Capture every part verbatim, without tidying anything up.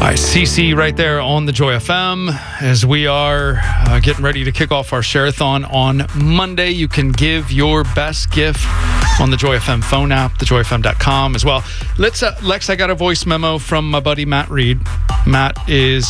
right, C C right there on the Joy F M as we are uh, getting ready to kick off our Share-a-thon on Monday. You can give your best gift on the Joy F M phone app, the joy f m dot com as well. Let's, uh, Lex, I got a voice memo from my buddy Matt Reed. Matt is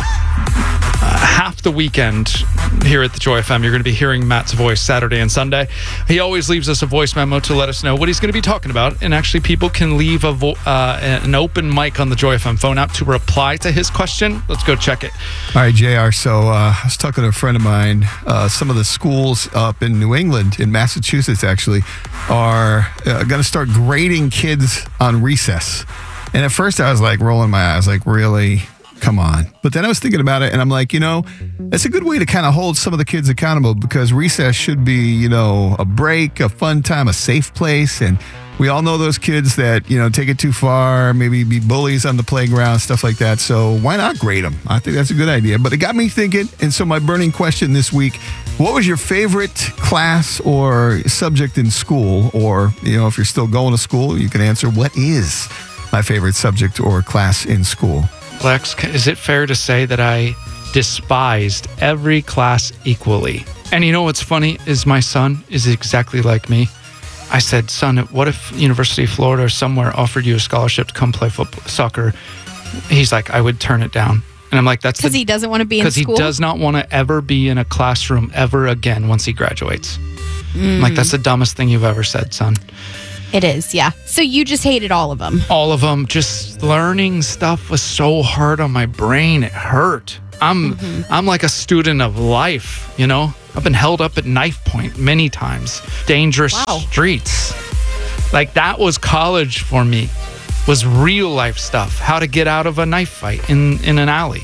uh, half the weekend here at the Joy F M. You're going to be hearing Matt's voice Saturday and Sunday. He always leaves us a voice memo to let us know what he's going to be talking about. And actually, people can leave a vo- uh, an open mic on the Joy F M phone app to reply to his question. Let's go check it. All right, J R. So uh, I was talking to a friend of mine. Uh, some of the schools up in New England, in Massachusetts, actually, are uh, going to start grading kids on recess. And at first, I was like rolling my eyes, like, really? Come on. But then I was thinking about it, and I'm like, you know, it's a good way to kind of hold some of the kids accountable, because recess should be, you know, a break, a fun time, a safe place. And we all know those kids that, you know, take it too far, maybe be bullies on the playground, stuff like that. So why not grade them? I think that's a good idea. But it got me thinking. And so my burning question this week, what was your favorite class or subject in school? Or, you know, if you're still going to school, you can answer, what is my favorite subject or class in school? Lex, is it fair to say that I despised every class equally? And you know what's funny is my son is exactly like me. I said, son, what if University of Florida or somewhere offered you a scholarship to come play football, soccer? He's like, I would turn it down. And I'm like, that's because he doesn't want to be in school? Because he does not want to ever be in a classroom ever again once he graduates. Mm. I'm like, that's the dumbest thing you've ever said, son. It is, yeah. So you just hated all of them? All of them. Just learning stuff was so hard on my brain. It hurt. I'm mm-hmm. I'm like a student of life, you know? I've been held up at knife point many times. Dangerous wow. streets. Like, that was college for me, was real life stuff. How to get out of a knife fight in, in an alley.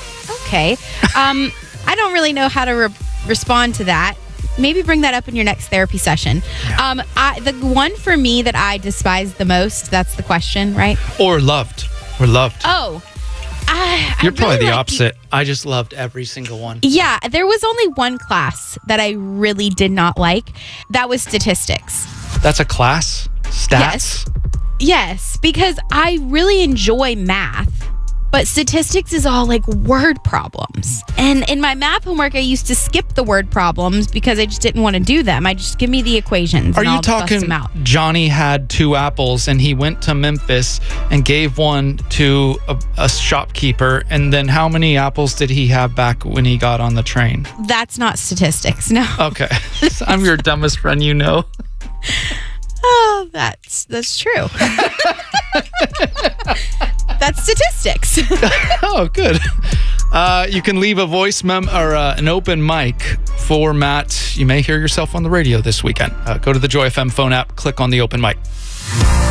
Okay. Um, I don't really know how to re- respond to that. Maybe bring that up in your next therapy session. Yeah. Um, I, the one for me that I despised the most, that's the question, right? Or loved. Or loved. Oh. I, You're I probably really the like opposite. The, I just loved every single one. Yeah, there was only one class that I really did not like. That was statistics. That's a class? Stats? Yes. Yes, because I really enjoy math. But statistics is all like word problems. And in my math homework, I used to skip the word problems because I just didn't want to do them. I just give me the equations. Are and you I'll talking bust them out. Johnny had two apples and he went to Memphis and gave one to a, a shopkeeper, and then how many apples did he have back when he got on the train? That's not statistics, no. Okay. I'm your dumbest friend you know. Oh, that's that's true. That's statistics. Oh, good. Uh, you can leave a voice mem or uh, an open mic for Matt. You may hear yourself on the radio this weekend. Uh, go to the Joy F M phone app, click on the open mic.